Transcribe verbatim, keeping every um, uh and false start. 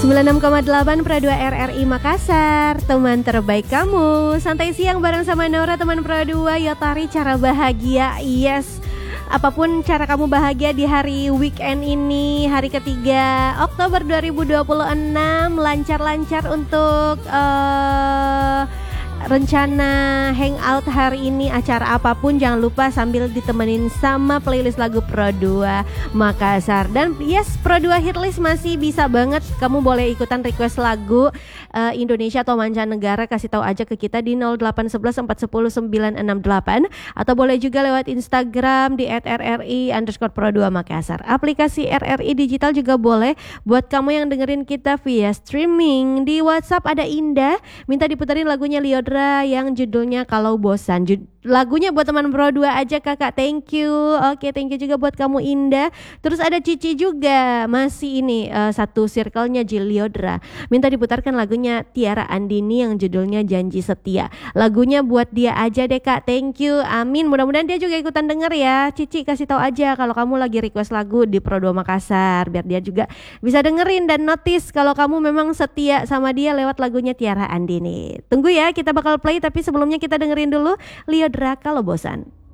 sembilan puluh enam koma delapan Pro dua R R I Makassar, teman terbaik kamu. Santai siang bareng sama Nora, teman Pro dua. Yuk tari cara bahagia. Yes, apapun cara kamu bahagia di hari weekend ini, hari ketiga Oktober dua ribu dua puluh enam, lancar-lancar untuk uh, rencana hangout hari ini, acara apapun jangan lupa sambil ditemenin sama playlist lagu Pro dua Makassar. Dan yes, Pro dua Hitlist masih bisa banget, kamu boleh ikutan request lagu uh, Indonesia atau mancanegara, kasih tahu aja ke kita di nol delapan satu satu empat satu nol sembilan enam delapan, atau boleh juga lewat Instagram di et r r i underscore pro dua Makassar. Aplikasi R R I Digital juga boleh buat kamu yang dengerin kita via streaming. Di WhatsApp ada Indah, minta diputerin lagunya Liodra yang judulnya Kalau Bosan. Jud- lagunya buat teman Pro dua aja kakak, thank you. Oke, thank you juga buat kamu Indah. Terus ada Cici juga, masih ini uh, satu circle-nya Jiliodra, minta diputarkan lagunya Tiara Andini yang judulnya Janji Setia. Lagunya buat dia aja deh kak, thank you, amin. Mudah-mudahan dia juga ikutan denger ya. Cici kasih tahu aja kalau kamu lagi request lagu di Pro dua Makassar, biar dia juga bisa dengerin dan notice kalau kamu memang setia sama dia lewat lagunya Tiara Andini. Tunggu ya, kita bakal play, tapi sebelumnya kita dengerin dulu Liodra Kalau Bosan.